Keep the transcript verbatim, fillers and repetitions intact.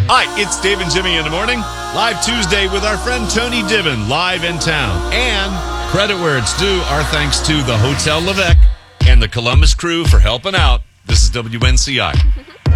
Hi, it's Dave and Jimmy in the morning. Live Tuesday with our friend Tony Divin, live in town. And credit where it's due, our thanks to the Hotel Levesque and the Columbus crew for helping out. This is W N C I.